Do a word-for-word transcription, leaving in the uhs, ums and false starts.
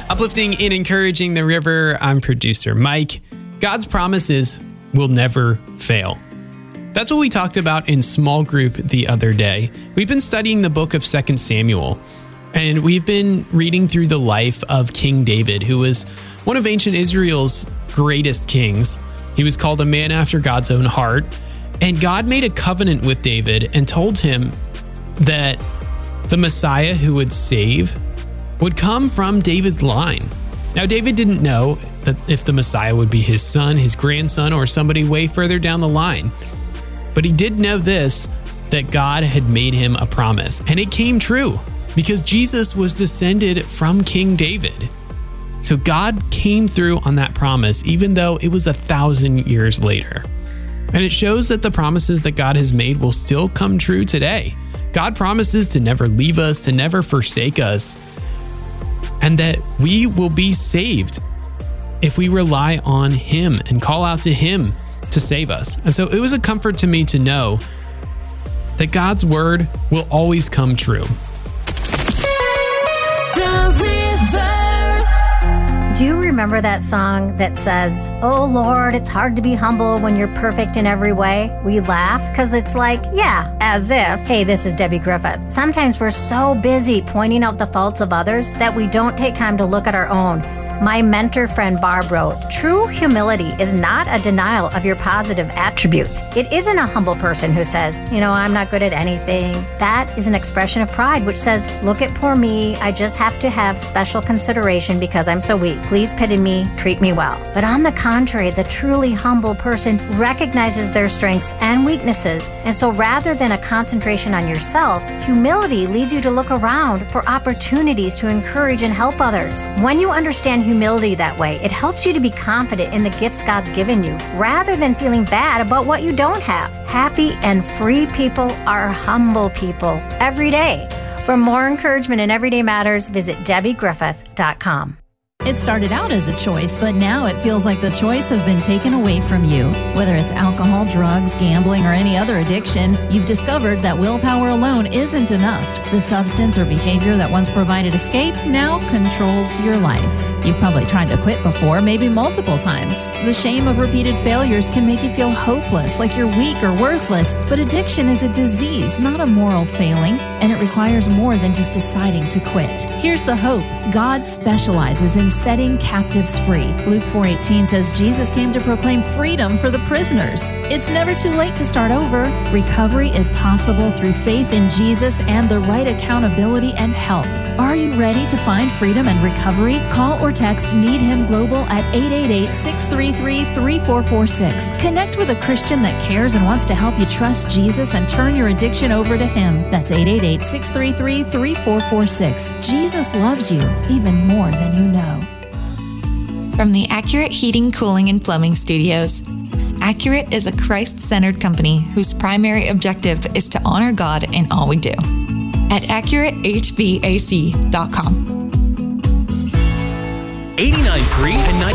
Uplifting and encouraging the river, I'm producer Mike. God's promises will never fail. That's what we talked about in small group the other day. We've been studying the book of Second Samuel, and we've been reading through the life of King David, who was one of ancient Israel's greatest kings. He was called a man after God's own heart, and God made a covenant with David and told him that the Messiah who would save would come from David's line. Now, David didn't know that if the Messiah would be his son, his grandson, or somebody way further down the line. But he did know this, that God had made him a promise, and it came true because Jesus was descended from King David. So God came through on that promise, even though it was a thousand years later. And it shows that the promises that God has made will still come true today. God promises to never leave us, to never forsake us, and that we will be saved if we rely on Him and call out to Him to save us. And so it was a comfort to me to know that God's word will always come true. Do you remember that song that says, "Oh Lord, it's hard to be humble when you're perfect in every way"? We laugh because it's like, yeah, as if. Hey, this is Debbie Griffith. Sometimes we're so busy pointing out the faults of others that we don't take time to look at our own. My mentor friend Barb wrote, "True humility is not a denial of your positive attributes. It isn't a humble person who says, you know, I'm not good at anything. That is an expression of pride, which says, look at poor me. I just have to have special consideration because I'm so weak. Please pity me, treat me well." But on the contrary, the truly humble person recognizes their strengths and weaknesses. And so rather than a concentration on yourself, humility leads you to look around for opportunities to encourage and help others. When you understand humility that way, it helps you to be confident in the gifts God's given you, rather than feeling bad about what you don't have. Happy and free people are humble people every day. For more encouragement in Everyday Matters, visit Debbie Griffith dot com. It started out as a choice, but now it feels like the choice has been taken away from you. Whether it's alcohol, drugs, gambling, or any other addiction, you've discovered that willpower alone isn't enough. The substance or behavior that once provided escape now controls your life. You've probably tried to quit before, maybe multiple times. The shame of repeated failures can make you feel hopeless, like you're weak or worthless. But addiction is a disease, not a moral failing, and it requires more than just deciding to quit. Here's the hope. God specializes in setting captives free. Luke four eighteen says Jesus came to proclaim freedom for the prisoners. It's never too late to start over. Recovery is possible through faith in Jesus and the right accountability and help. Are you ready to find freedom and recovery? Call or text Need Him Global at eight eight eight, six three three, three four four six. Connect with a Christian that cares and wants to help you trust Jesus and turn your addiction over to Him. That's eight eight eight, six three three, three four four six. Jesus loves you even more than you know. From the Accurate Heating, Cooling, and Plumbing Studios. Accurate is a Christ-centered company whose primary objective is to honor God in all we do. At accurate h v a c dot com. eighty-nine point three and ninety